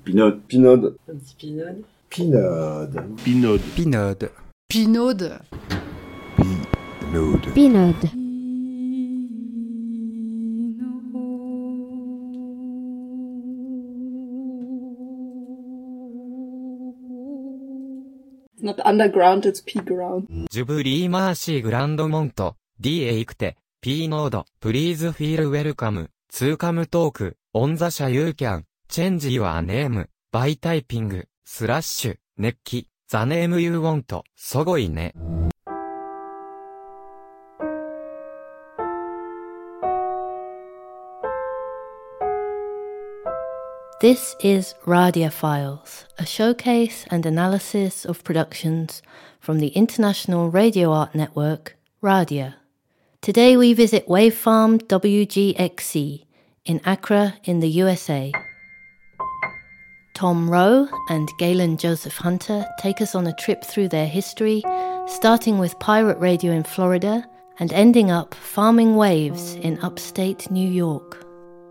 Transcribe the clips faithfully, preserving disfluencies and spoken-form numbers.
Pinode. Pinode. Un petit pinode. Pinode. Pinode. Pinode. Pinode. Pinode. Pinode. It's not underground, it's P-ground. ジュブリーマーシーグランドモント、D へ行くて、P ノード、Please feel welcome, to come talk, on the 社 you can, change your name, by typing, スラッシュ、熱気、the name you want, すごいね。 This is Radiophiles, a showcase and analysis of productions from the International Radio Art Network, Radia. Today we visit Wavefarm W G X C in Accra in the U S A. Tom Rowe and Galen Joseph Hunter take us on a trip through their history, starting with pirate radio in Florida and ending up farming waves in upstate New York.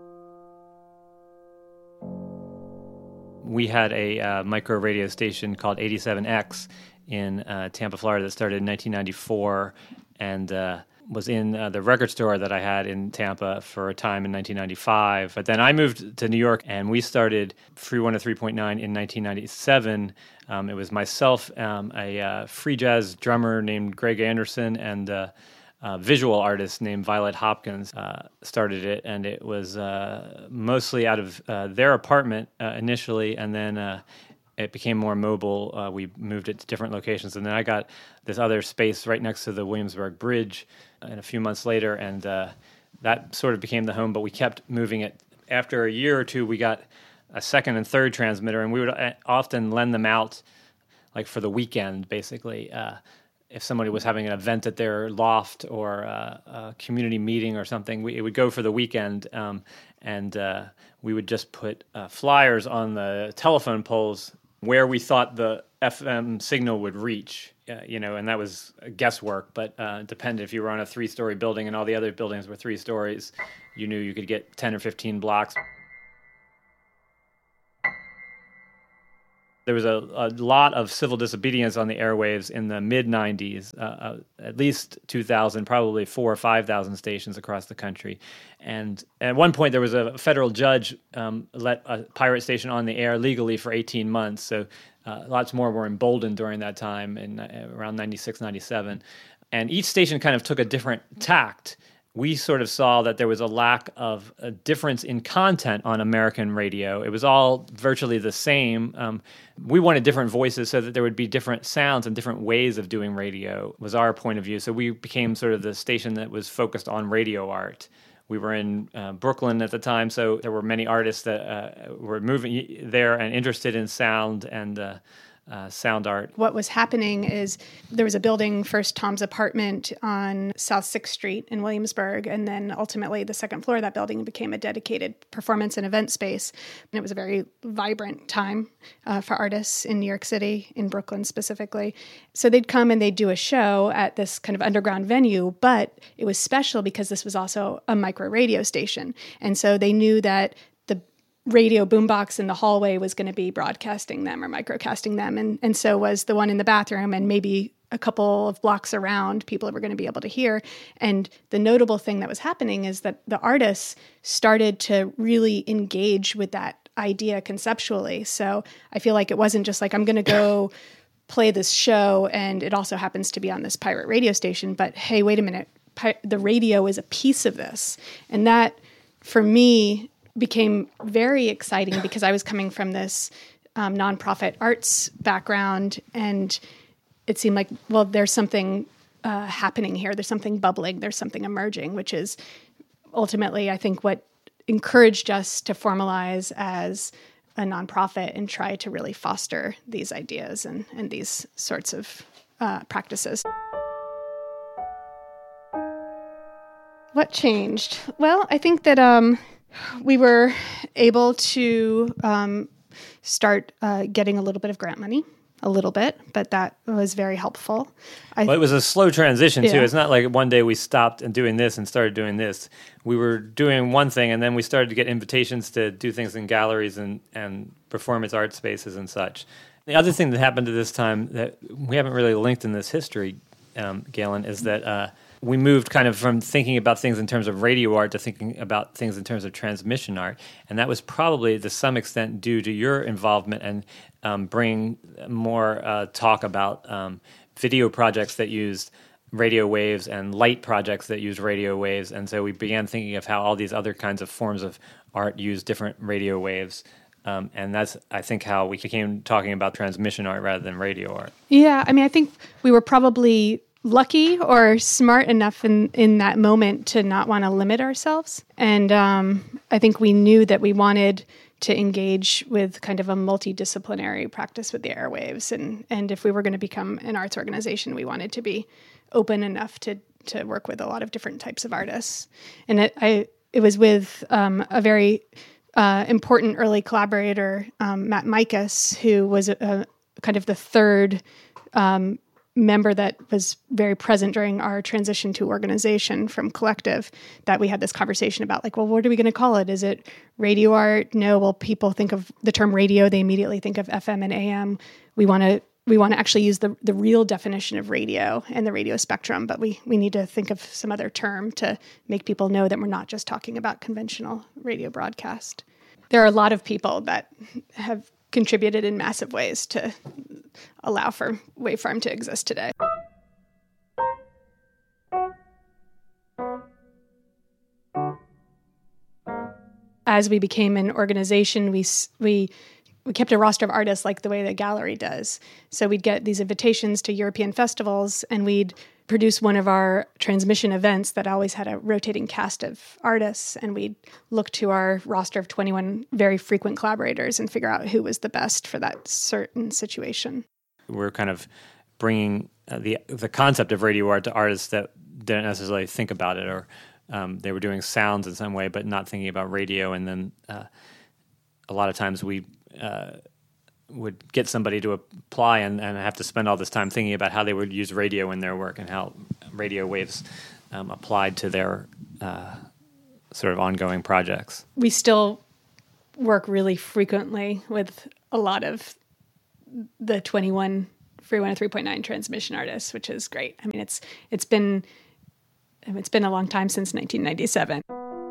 We had a uh, micro radio station called eighty-seven X in uh, Tampa, Florida that started in nineteen ninety-four and uh, was in uh, the record store that I had in Tampa for a time in nineteen ninety-five. But then I moved to New York and we started Free one oh three point nine in nineteen ninety-seven. Um, it was myself, um, a uh, free jazz drummer named Greg Anderson, and uh, a visual artist named Violet Hopkins uh, started it, and it was uh, mostly out of uh, their apartment uh, initially, and then uh, it became more mobile. Uh, we moved it to different locations, and then I got this other space right next to the Williamsburg Bridge and a few months later, and uh, that sort of became the home, but we kept moving it. After a year or two, we got a second and third transmitter, and we would often lend them out like for the weekend, basically. Uh, if somebody was having an event at their loft or uh, a community meeting or something, we, it would go for the weekend, um, and uh, we would just put uh, flyers on the telephone poles where we thought the F M signal would reach, uh, you know, and that was guesswork, but uh, it depended. If you were on a three-story building and all the other buildings were three stories, you knew you could get ten or fifteen blocks. There was a, a lot of civil disobedience on the airwaves in the mid nineties, uh, uh, at least two thousand, probably four or five thousand stations across the country. And at one point, there was a federal judge um, let a pirate station on the air legally for eighteen months. So uh, lots more were emboldened during that time in uh, around ninety-six, ninety-seven. And each station kind of took a different tact. We sort of saw that there was a lack of a difference in content on American radio. It was all virtually the same. Um, we wanted different voices so that there would be different sounds and different ways of doing radio, was our point of view. So we became sort of the station that was focused on radio art. We were in uh, Brooklyn at the time, so there were many artists that uh, were moving there and interested in sound and uh, Uh, sound art. What was happening is there was a building, first Tom's apartment on South sixth Street in Williamsburg, and then ultimately the second floor of that building became a dedicated performance and event space. And it was a very vibrant time uh, for artists in New York City, in Brooklyn specifically. So they'd come and they'd do a show at this kind of underground venue, but it was special because this was also a micro radio station. And so they knew that radio boombox in the hallway was going to be broadcasting them or microcasting them. And, and so was the one in the bathroom, and maybe a couple of blocks around, people were going to be able to hear. And the notable thing that was happening is that the artists started to really engage with that idea conceptually. So I feel like it wasn't just like, I'm going to go play this show and it also happens to be on this pirate radio station, but hey, wait a minute, pi- the radio is a piece of this. And that, for me, became very exciting because I was coming from this um, nonprofit arts background, and it seemed like, well, there's something uh, happening here. There's something bubbling. There's something emerging, which is ultimately, I think, what encouraged us to formalize as a nonprofit and try to really foster these ideas and, and these sorts of uh, practices. What changed? Well, I think that um, we were able to um, start uh, getting a little bit of grant money. a little bit, but that was very helpful. I, well, it was a slow transition, too. Yeah. It's not like one day we stopped and doing this and started doing this. We were doing one thing, and then we started to get invitations to do things in galleries and, and performance art spaces and such. The other thing that happened at this time that we haven't really linked in this history, um, Galen, is that uh, we moved kind of from thinking about things in terms of radio art to thinking about things in terms of transmission art. And that was probably to some extent due to your involvement and um, bringing more uh, talk about um, video projects that used radio waves and light projects that used radio waves. And so we began thinking of how all these other kinds of forms of art use different radio waves. Um, and that's, I think, how we became talking about transmission art rather than radio art. Yeah, I mean, I think we were probably lucky or smart enough in, in that moment to not want to limit ourselves. And um, I think we knew that we wanted to engage with kind of a multidisciplinary practice with the airwaves. And, and if we were going to become an arts organization, we wanted to be open enough to, to work with a lot of different types of artists. And it, I, it was with um, a very uh, important early collaborator, um, Matt Mikas, who was a, a kind of the third um member that was very present during our transition to organization from collective, that we had this conversation about, like, well, what are we going to call it? Is it radio art? No. Well, people think of the term radio, they immediately think of F M and A M. We want to we want to actually use the the real definition of radio and the radio spectrum, but we we need to think of some other term to make people know that we're not just talking about conventional radio broadcast. There are a lot of people that have contributed in massive ways to allow for Wave Farm to exist today. As we became an organization, we we we kept a roster of artists like the way the gallery does. So we'd get these invitations to European festivals, and we'd produce one of our transmission events that always had a rotating cast of artists, and we'd look to our roster of twenty-one very frequent collaborators and figure out who was the best for that certain situation. We're kind of bringing uh, the the concept of radio art to artists that didn't necessarily think about it, or um, they were doing sounds in some way, but not thinking about radio. And then uh, a lot of times we uh, would get somebody to apply and, and have to spend all this time thinking about how they would use radio in their work and how radio waves um, applied to their uh, sort of ongoing projects. We still work really frequently with a lot of the twenty-one Free one oh three point nine transmission artists, which is great. I mean, it's it's been it's been a long time, since nineteen ninety-seven.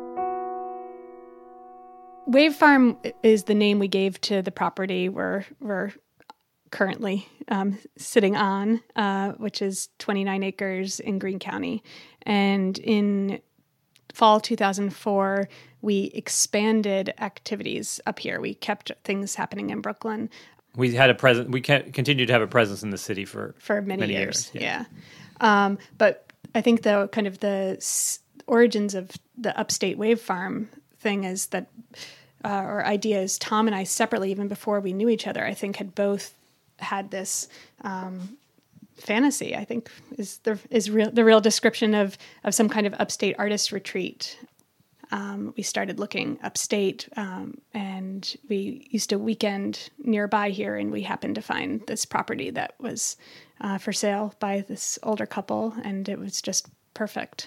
Wave Farm is the name we gave to the property we're we're currently um, sitting on, uh, which is twenty-nine acres in Greene County. And in fall two thousand four, we expanded activities up here. We kept things happening in Brooklyn. We had a presence. We continued to have a presence in the city for for many, many years. years. Yeah, yeah. Um, but I think the kind of the s- origins of the Upstate Wave Farm thing is that, uh, or idea is, Tom and I separately, even before we knew each other, I think had both had this um, fantasy. I think is the is real the real description of of some kind of upstate artist retreat. Um, we started looking upstate, um, and we used to weekend nearby here, and we happened to find this property that was uh, for sale by this older couple, and it was just perfect.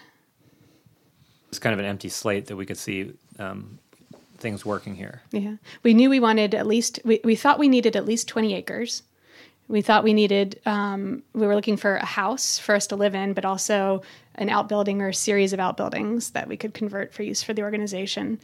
It's kind of an empty slate that we could see um, things working here. Yeah. We knew we wanted at least, we, we thought we needed at least twenty acres. We thought we needed, um, we were looking for a house for us to live in, but also an outbuilding or a series of outbuildings that we could convert for use for the organization.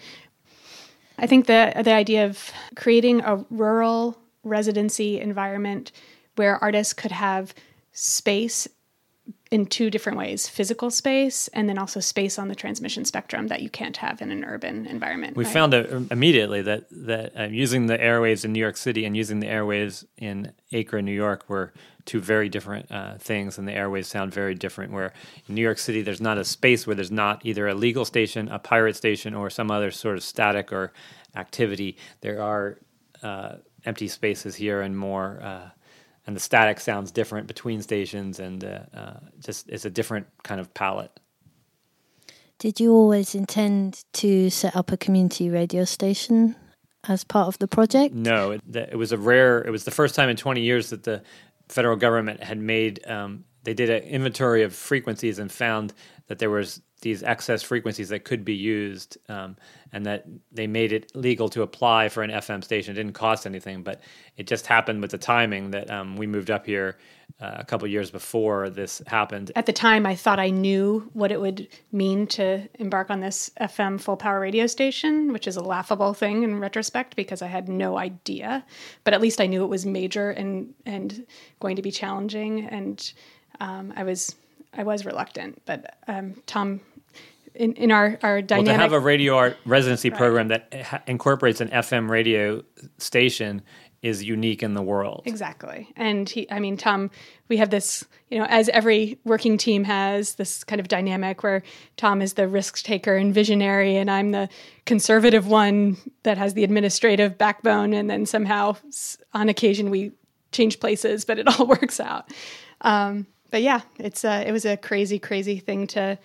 I think the the idea of creating a rural residency environment where artists could have space in two different ways, physical space and then also space on the transmission spectrum that you can't have in an urban environment. We right? found out immediately that, that um, using the airwaves in New York City and using the airwaves in Acre, New York were two very different uh, things, and the airwaves sound very different, where in New York City there's not a space where there's not either a legal station, a pirate station, or some other sort of static or activity. There are uh, empty spaces here and more... Uh, And the static sounds different between stations, and uh, uh, just it's a different kind of palette. Did you always intend to set up a community radio station as part of the project? No, it, it was a rare, it was the first time in twenty years that the federal government had made, um, they did an inventory of frequencies and found that there was these excess frequencies that could be used, um, and that they made it legal to apply for an F M station. It didn't cost anything, but it just happened with the timing that um, we moved up here uh, a couple years before this happened. At the time, I thought I knew what it would mean to embark on this F M full power radio station, which is a laughable thing in retrospect because I had no idea. But at least I knew it was major and and going to be challenging, and um, I was I was reluctant. But um, Tom, in, in our, our dynamic... Well, to have a radio art residency Right. program that ha- incorporates an F M radio station is unique in the world. Exactly. And he, I mean, Tom, we have this, you know, as every working team has, this kind of dynamic where Tom is the risk taker and visionary, and I'm the conservative one that has the administrative backbone, and then somehow on occasion we change places, but it all works out. Um, but yeah, it's a, it was a crazy, crazy thing to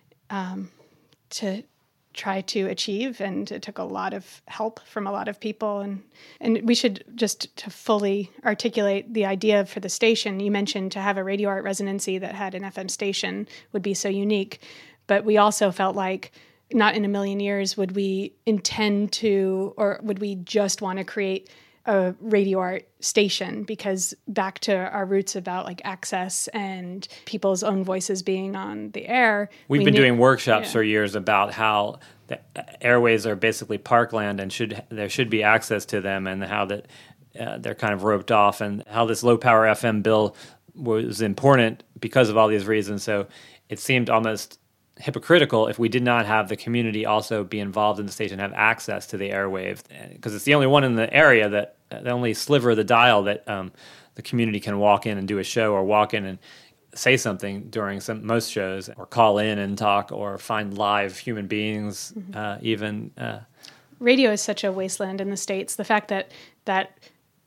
um, to try to achieve, and it took a lot of help from a lot of people. And and we should just to fully articulate the idea for the station. You mentioned to have a radio art residency that had an F M station would be so unique, but we also felt like not in a million years would we intend to, or would we just want to create a radio art station, because back to our roots about like access and people's own voices being on the air. We've we been knew- doing workshops yeah. for years about how the airways are basically parkland and should there should be access to them, and how that uh, they're kind of roped off, and how this low power F M bill was important because of all these reasons. So it seemed almost hypocritical if we did not have the community also be involved in the station, have access to the airwave, because it's the only one in the area that the only sliver of the dial that um, the community can walk in and do a show, or walk in and say something during some most shows, or call in and talk, or find live human beings. Mm-hmm. uh, even uh, radio is such a wasteland in the States. The fact that that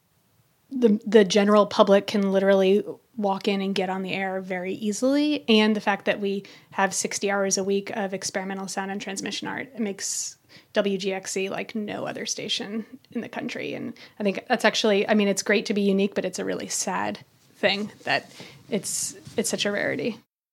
the the general public can literally walk in and get on the air very easily, and the fact that we have sixty hours a week of experimental sound and transmission art, it makes W G X C like no other station in the country. And I think that's actually, I mean, it's great to be unique, but it's a really sad thing that it's it's such a rarity.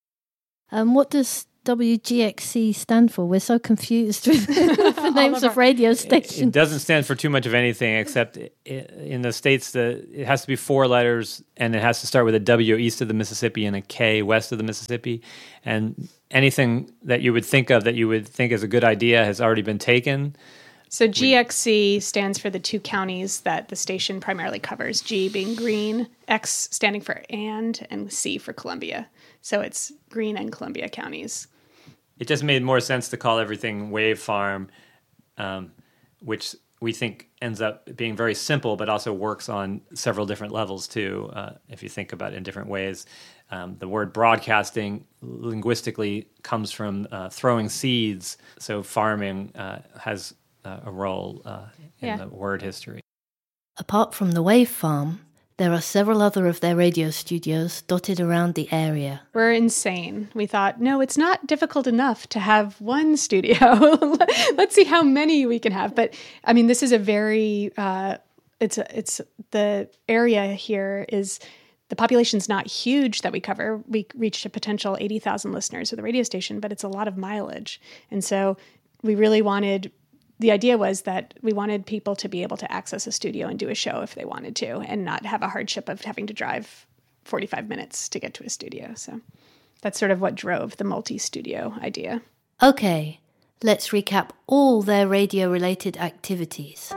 Um, what does W G X C stand for? We're so confused with the names of of our- radio it stations. doesn't stand for too much of anything, except i- in the States, the it has to be four letters, and it has to start with a W east of the Mississippi and a K west of the Mississippi. And anything that you would think of that you would think is a good idea has already been taken. So G X C stands for the two counties that the station primarily covers, G being Green, X standing for and, and C for Columbia. So it's Green and Columbia counties. It just made more sense to call everything Wave Farm, um, which we think ends up being very simple, but also works on several different levels too, uh, if you think about it in different ways. Um, the word broadcasting linguistically comes from uh, throwing seeds, so farming uh, has uh, a role uh, in Yeah. the word history. Apart from the Wave Farm, there are several other of their radio studios dotted around the area. We're insane. We thought, no, it's not difficult enough to have one studio. Let's see how many we can have. But I mean, this is a very, uh, it's, a, it's the area here is, the population's not huge that we cover. We reached a potential eighty thousand listeners with the radio station, but it's a lot of mileage. And so we really wanted, the idea was that we wanted people to be able to access a studio and do a show if they wanted to, and not have a hardship of having to drive forty-five minutes to get to a studio. So that's sort of what drove the multi-studio idea. Okay, let's recap all their radio-related activities.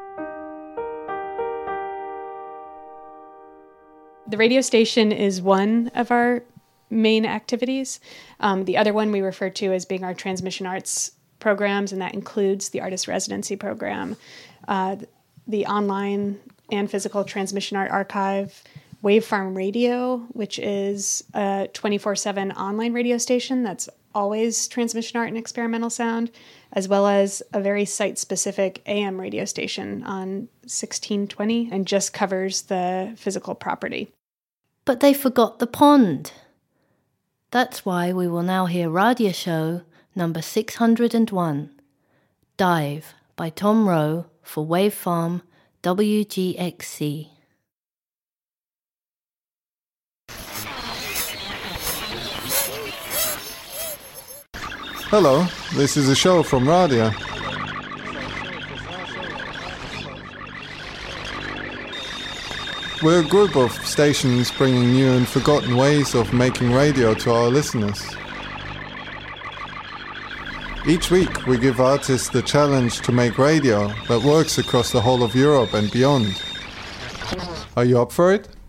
The radio station is one of our main activities. Um, the other one we refer to as being our transmission arts programs, and that includes the artist residency program, uh, the online and physical transmission art archive, Wave Farm Radio, which is a twenty-four seven online radio station that's always transmission art and experimental sound, as well as a very site-specific A M radio station on sixteen twenty, and just covers the physical property. But they forgot the pond. That's why we will now hear Radio Show number six hundred one, Dive by Tom Rowe for Wavefarm W G X C. Hello, this is a show from Radia. We're a group of stations bringing new and forgotten ways of making radio to our listeners. Each week we give artists the challenge to make radio that works across the whole of Europe and beyond. Are you up for it?